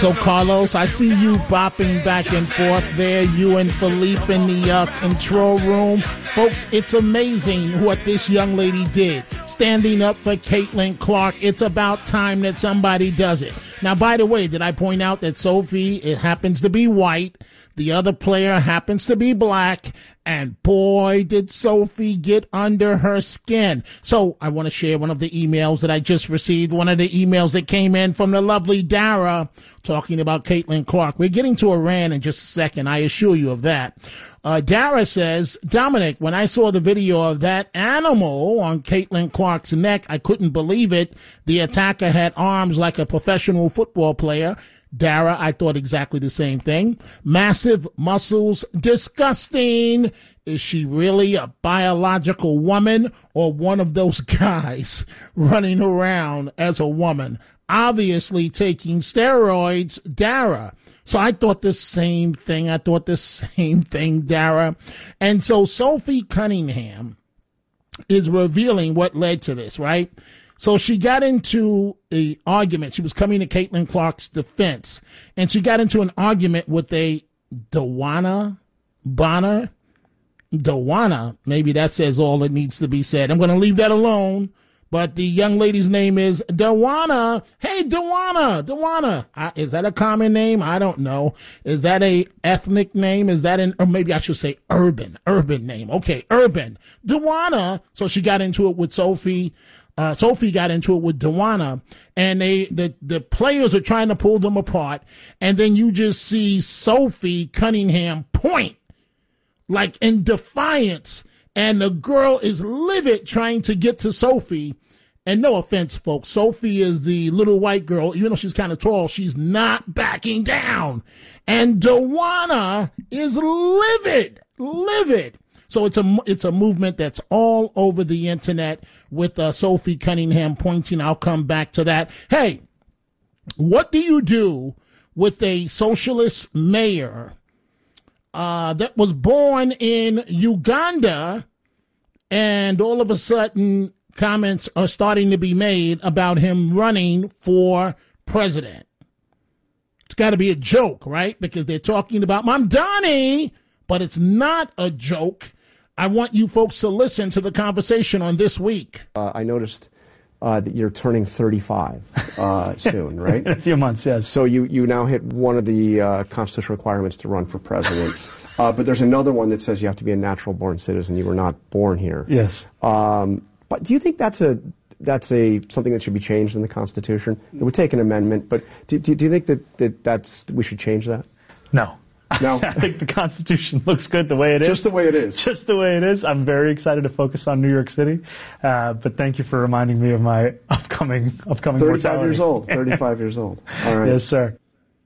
So, Carlos, I see you bopping back and forth there, you and Philippe in the control room. Folks, it's amazing what this young lady did. Standing up for Caitlin Clark. It's about time that somebody does it. Now, by the way, did I point out that Sophie, it happens to be white. The other player happens to be black. And boy, did Sophie get under her skin. So I want to share one of the emails that I just received. One of the emails that came in from the lovely Dara talking about Caitlin Clark. We're getting to Iran in just a second. I assure you of that. Dara says, Dominic, when I saw the video of that animal on Caitlin Clark's neck, I couldn't believe it. The attacker had arms like a professional football player. Dara, I thought exactly the same thing. Massive muscles, disgusting. Is she really a biological woman or one of those guys running around as a woman? Obviously taking steroids, Dara. So I thought the same thing. Dara. And so Sophie Cunningham is revealing what led to this, right? So she got into an argument. She was coming to Caitlin Clark's defense, and she got into an argument with a Dawana Bonner. Dawana, maybe that says all that needs to be said. I'm going to leave that alone. But the young lady's name is Dawana. Hey, Dawana. Is that a common name? I don't know. Is that a ethnic name? Is that or maybe I should say urban name. Okay, urban. Dawana. So she got into it with Sophie. Sophie got into it with Dawana, and the players are trying to pull them apart. And then you just see Sophie Cunningham point like in defiance. And the girl is livid trying to get to Sophie. And no offense, folks, Sophie is the little white girl. Even though she's kind of tall, she's not backing down. And Dawana is livid. So it's a movement that's all over the internet with Sophie Cunningham pointing. I'll come back to that. Hey, what do you do with a socialist mayor that was born in Uganda, and all of a sudden comments are starting to be made about him running for president? It's got to be a joke, right? Because they're talking about Mamdani, but it's not a joke. I want you folks to listen to the conversation on This Week. I noticed that you're turning 35 soon, right? In a few months, yes. So you now hit one of the constitutional requirements to run for president. But there's another one that says you have to be a natural-born citizen. You were not born here. Yes. But do you think that's something that should be changed in the Constitution? It would take an amendment, but do you think that we should change that? No. No. I think the Constitution looks good the way it is. Just the way it is. Just the way it is. I'm very excited to focus on New York City. But thank you for reminding me of my upcoming 35 mortality. years old. 35 years old. All right. Yes, sir.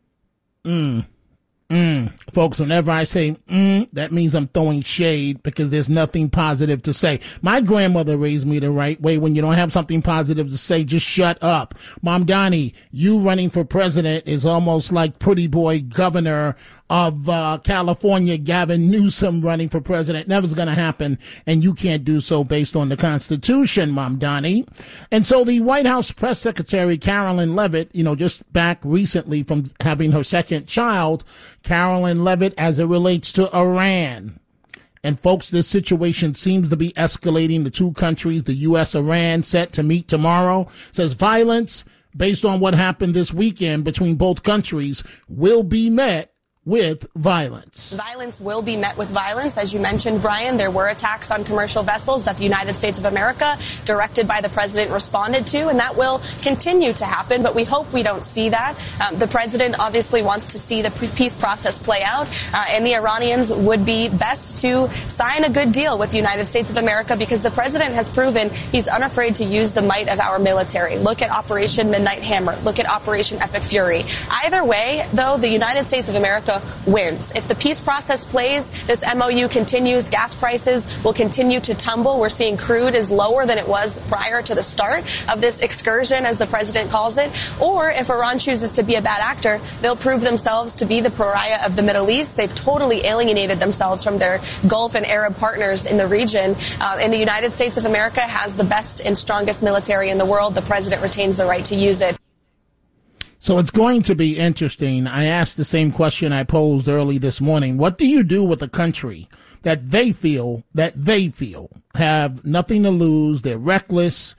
Folks, whenever I say that means I'm throwing shade because there's nothing positive to say. My grandmother raised me the right way. When you don't have something positive to say, just shut up. Mamdani, you running for president is almost like pretty boy governor of California, Gavin Newsom, running for president. Never's going to happen, and you can't do so based on the Constitution, Mamdani. And so the White House press secretary, Carolyn Levitt, just back recently from having her second child, Carolyn Levitt, as it relates to Iran. And folks, this situation seems to be escalating. The two countries, the U.S., Iran, set to meet tomorrow, says violence based on what happened this weekend between both countries will be met with violence. Violence will be met with violence. As you mentioned, Brian, there were attacks on commercial vessels that the United States of America, directed by the president, responded to, and that will continue to happen, but we hope we don't see that. The president obviously wants to see the peace process play out, and the Iranians would be best to sign a good deal with the United States of America because the president has proven he's unafraid to use the might of our military. Look at Operation Midnight Hammer. Look at Operation Epic Fury. Either way, though, the United States of America wins. If the peace process plays, this MOU continues, gas prices will continue to tumble. We're seeing crude is lower than it was prior to the start of this excursion, as the president calls it. Or if Iran chooses to be a bad actor, they'll prove themselves to be the pariah of the Middle East. They've totally alienated themselves from their Gulf and Arab partners in the region. And the United States of America has the best and strongest military in the world. The president retains the right to use it. So it's going to be interesting. I asked the same question I posed early this morning. What do you do with a country that they feel have nothing to lose? They're reckless,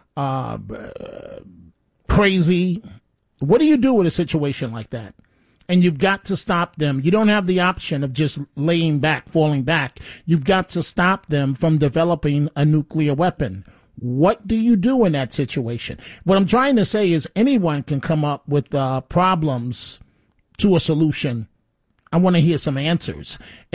crazy. What do you do with a situation like that? And you've got to stop them. You don't have the option of just laying back, falling back. You've got to stop them from developing a nuclear weapon. What do you do in that situation? What I'm trying to say is anyone can come up with problems to a solution. I want to hear some answers.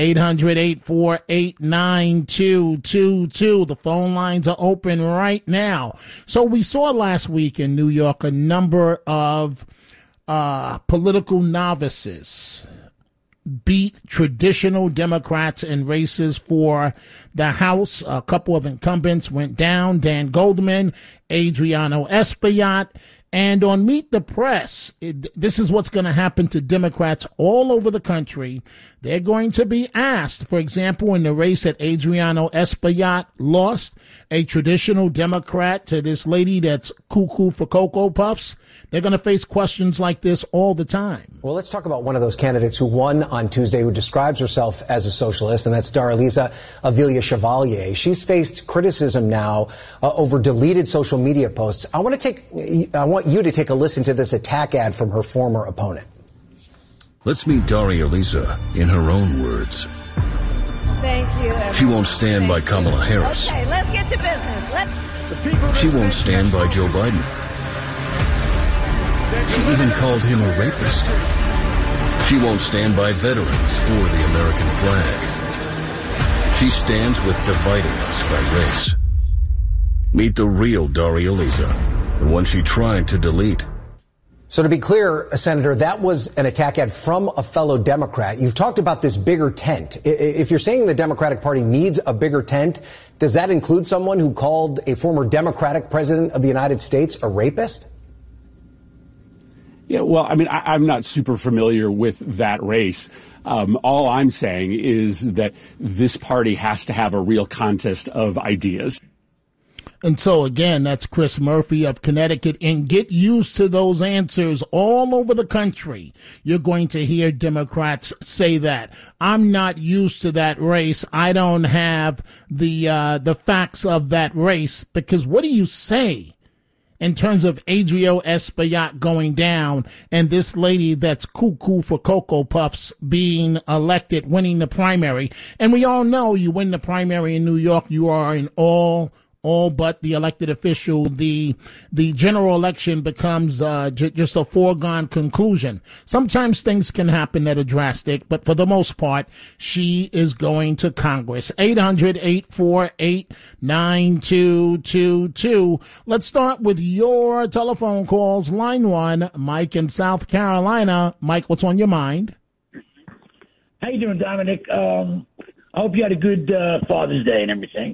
800-848-9222. The phone lines are open right now. So we saw last week in New York a number of political novices beat traditional Democrats in races for the House. A couple of incumbents went down, Dan Goldman, Adriano Espaillat. And on Meet the Press, this is what's going to happen to Democrats all over the country. They're going to be asked, for example, in the race that Adriano Espaillat lost, a traditional Democrat to this lady that's cuckoo for Cocoa Puffs. They're going to face questions like this all the time. Well, let's talk about one of those candidates who won on Tuesday, who describes herself as a socialist, and that's Darlisa Avila Chevalier. She's faced criticism now over deleted social media posts. I want you to take a listen to this attack ad from her former opponent. Let's meet Darlisa in her own words. Thank you, everyone. She won't stand by Kamala Harris. Okay, let's get to business. She won't stand by Joe Biden. She even called him a rapist. She won't stand by veterans or the American flag. She stands with dividing us by race. Meet the real Darlisa, the one she tried to delete. So to be clear, Senator, that was an attack ad from a fellow Democrat. You've talked about this bigger tent. If you're saying the Democratic Party needs a bigger tent, does that include someone who called a former Democratic president of the United States a rapist? Yeah, well, I mean, I'm not super familiar with that race. All I'm saying is that this party has to have a real contest of ideas. And so, again, that's Chris Murphy of Connecticut. And get used to those answers all over the country. You're going to hear Democrats say that. I'm not used to that race. I don't have the facts of that race. Because what do you say in terms of Adriano Espaillat going down and this lady that's cuckoo for Cocoa Puffs being elected, winning the primary? And we all know you win the primary in New York, you are in all but the elected official. The general election becomes just a foregone conclusion. Sometimes things can happen that are drastic, but for the most part, she is going to Congress. 800-848-9222. Let's start with your telephone calls. Line 1, Mike in South Carolina. Mike, what's on your mind? How you doing, Dominic? I hope you had a good Father's Day and everything.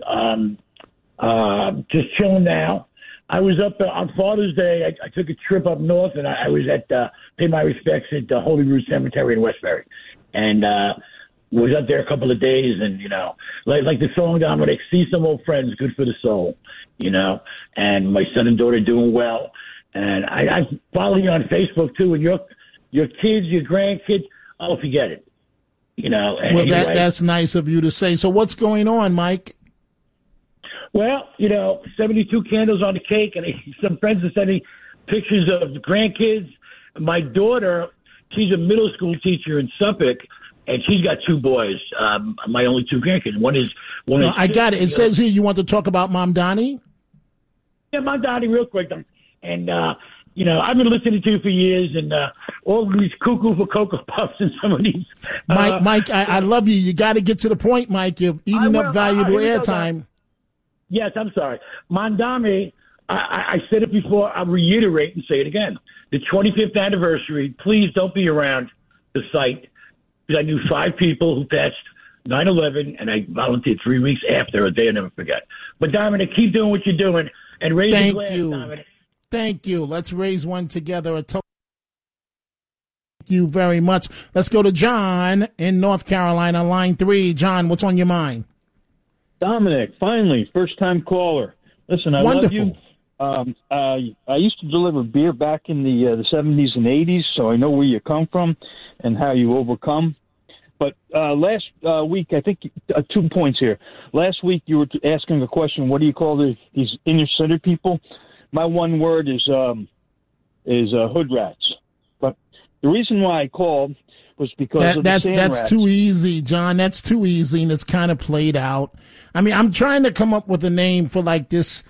Just chilling now. I was up on Father's Day. I took a trip up north, and I was at pay my respects at the Holy Rood Cemetery in Westbury, and was up there a couple of days. And like the song Dominic, see some old friends, good for the soul. And my son and daughter doing well. And I follow you on Facebook too. And your kids, your grandkids, oh, forget it. Well, anyway. That's nice of you to say. So what's going on, Mike? Well, 72 candles on the cake, and some friends are sending pictures of the grandkids. My daughter, she's a middle school teacher in Suffolk, and she's got 2 boys. My only 2 grandkids. One is. I got it. It says here you want to talk about Mom Donnie? Yeah, Mom Donnie, real quick. And I've been listening to you for years, and all of these cuckoo for Cocoa Puffs and some of these. Mike, I love you. You got to get to the point, Mike. You're eating up valuable airtime. Yes, I'm sorry. Mondami, I said it before. I'll reiterate and say it again. The 25th anniversary, please don't be around the site, because I knew 5 people who passed 9/11, and I volunteered 3 weeks after, a day I'll never forget. But, Dominic, keep doing what you're doing, and raise the glass, Dominic. Thank you. Let's raise one together. Thank you very much. Let's go to John in North Carolina, line 3. John, what's on your mind? Dominic, finally, first-time caller. Listen, I Wonderful. love you. I used to deliver beer back in the 70s and 80s, so I know where you come from and how you overcome. But last week, I think 2 points here. Last week, you were asking a question, what do you call these inner-city people? My one word is hood rats. But the reason why I called was because of the sand that's rats. too easy, John. That's too easy, and it's kind of played out. I mean, I'm trying to come up with a name for like this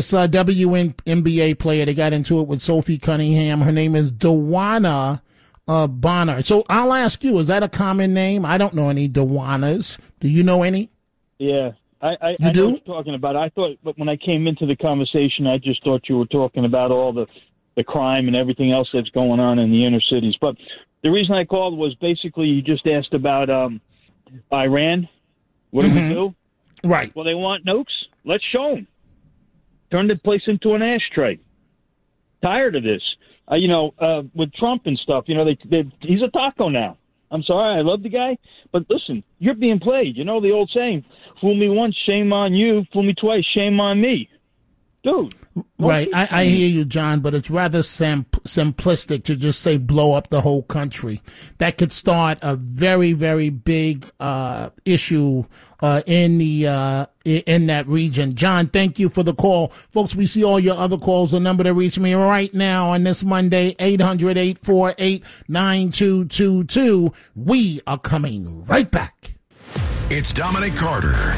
WNBA player. They got into it with Sophie Cunningham. Her name is DeWanna Bonner. So I'll ask you, is that a common name? I don't know any DeWannas. Do you know any? Yeah. I do? know what you're talking about. I thought, but when I came into the conversation, I just thought you were talking about all the crime and everything else that's going on in the inner cities. But the reason I called was basically you just asked about Iran. What do we do? Right. Well, they want nukes. Let's show them. Turn the place into an ashtray. Tired of this. With Trump and stuff, he's a taco now. I'm sorry, I love the guy, but listen, you're being played. You know the old saying, fool me once, shame on you. Fool me twice, shame on me. Dude. Right, I hear you, John, but it's rather simplistic to just say blow up the whole country. That could start a very, very big issue in that region. John, thank you for the call. Folks, we see all your other calls. The number to reach me right now on this Monday, 800-848-9222. We are coming right back. It's Dominic Carter.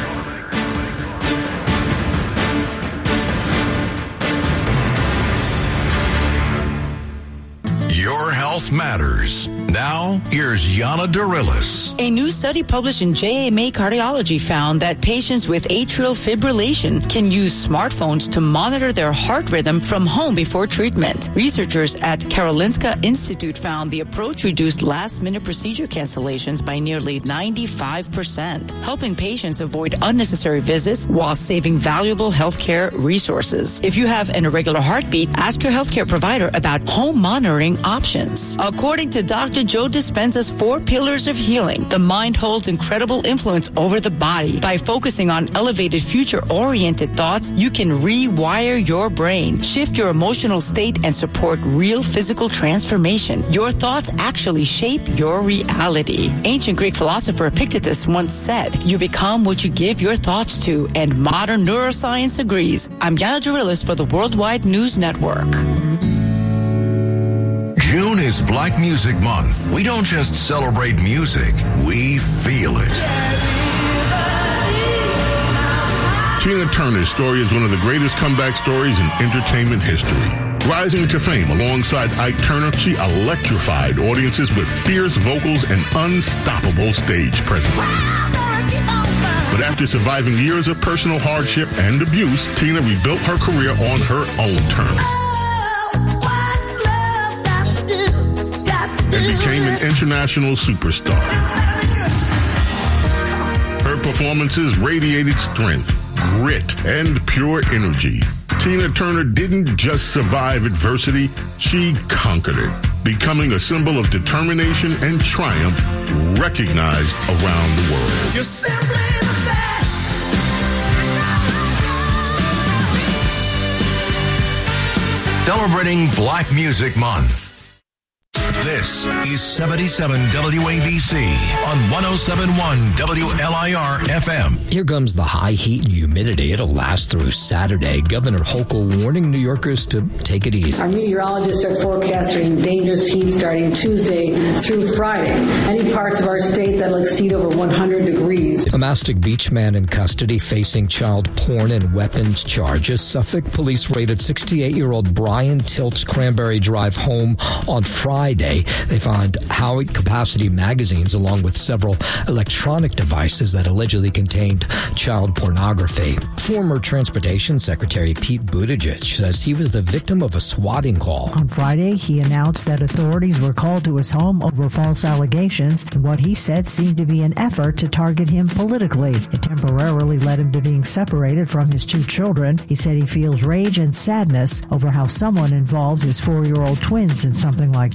Your health matters. Now, here's Yana Darilis. A new study published in JAMA Cardiology found that patients with atrial fibrillation can use smartphones to monitor their heart rhythm from home before treatment. Researchers at Karolinska Institute found the approach reduced last-minute procedure cancellations by nearly 95%, helping patients avoid unnecessary visits while saving valuable healthcare resources. If you have an irregular heartbeat, ask your healthcare provider about home monitoring options. According to Dr. Joe Dispenza's 4 pillars of healing, the mind holds incredible influence over the body. By focusing on elevated future-oriented thoughts, you can rewire your brain, shift your emotional state, and support real physical transformation. Your thoughts actually shape your reality. Ancient Greek philosopher Epictetus once said, "You become what you give your thoughts to," and modern neuroscience agrees. I'm Yana Darilis for the Worldwide News Network. June is Black Music Month. We don't just celebrate music, we feel it. Tina Turner's story is one of the greatest comeback stories in entertainment history. Rising to fame alongside Ike Turner, she electrified audiences with fierce vocals and unstoppable stage presence. But after surviving years of personal hardship and abuse, Tina rebuilt her career on her own terms and became an international superstar. Her performances radiated strength, grit, and pure energy. Tina Turner didn't just survive adversity, she conquered it, becoming a symbol of determination and triumph recognized around the world. You're simply the best. Celebrating Black Music Month. This is 77 WABC on 107.1 WLIR FM. Here comes the high heat and humidity. It'll last through Saturday. Governor Hochul warning New Yorkers to take it easy. Our meteorologists are forecasting dangerous heat starting Tuesday through Friday. Many parts of our state that'll exceed over 100 degrees. A Mastic Beach man in custody facing child porn and weapons charges. Suffolk police raided 68-year-old Brian Tilt's Cranberry Drive home on Friday. They found high-capacity magazines along with several electronic devices that allegedly contained child pornography. Former Transportation Secretary Pete Buttigieg says he was the victim of a swatting call. On Friday, he announced that authorities were called to his home over false allegations and what he said seemed to be an effort to target him politically. It temporarily led him to being separated from his 2 children. He said he feels rage and sadness over how someone involved his 4-year-old twins in something like this.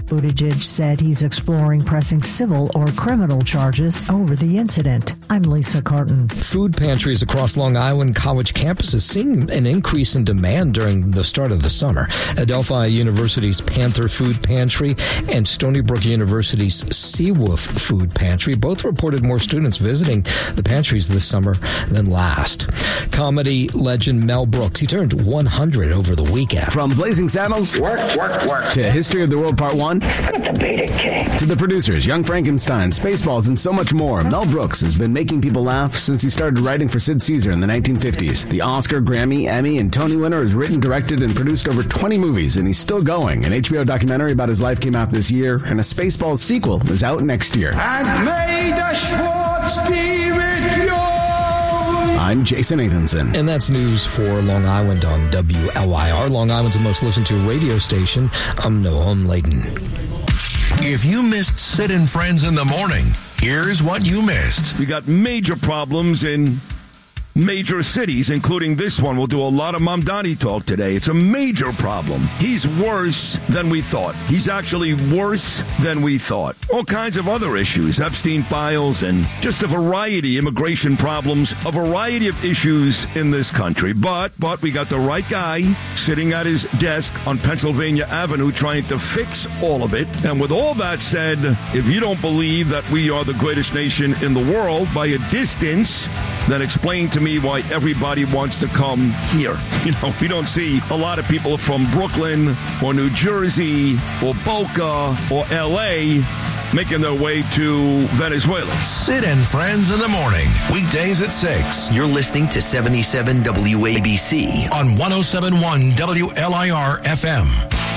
Buttigieg said he's exploring pressing civil or criminal charges over the incident. I'm Lisa Carton. Food pantries across Long Island college campuses seeing an increase in demand during the start of the summer. Adelphi University's Panther Food Pantry and Stony Brook University's Seawolf Food Pantry both reported more students visiting the pantries this summer than last. Comedy legend Mel Brooks, he turned 100 over the weekend. From Blazing Saddles, work, to History of the World Part 1, to the producers, Young Frankenstein, Spaceballs, and so much more, Mel Brooks has been making people laugh since he started writing for Sid Caesar in the 1950s. The Oscar, Grammy, Emmy, and Tony winner has written, directed, and produced over 20 movies, and he's still going. An HBO documentary about his life came out this year, and a Spaceballs sequel is out next year. And may the Schwartz be with you. I'm Jason Nathanson. And that's news for Long Island on WLIR, Long Island's most listened to radio station. I'm Noam Layden. If you missed Sid and Friends in the Morning, here's what you missed. We got major problems in major cities, including this one. We'll do a lot of Mamdani talk today. It's a major problem. He's worse than we thought. He's actually worse than we thought. All kinds of other issues, Epstein files, and just a variety of immigration problems, a variety of issues in this country. But we got the right guy sitting at his desk on Pennsylvania Avenue trying to fix all of it. And with all that said, if you don't believe that we are the greatest nation in the world by a distance, then explain to me why everybody wants to come here. You know, we don't see a lot of people from Brooklyn or New Jersey or Boca or L.A. making their way to Venezuela. Sid and Friends in the Morning, weekdays at 6. You're listening to 77 WABC on 107.1 WLIR FM.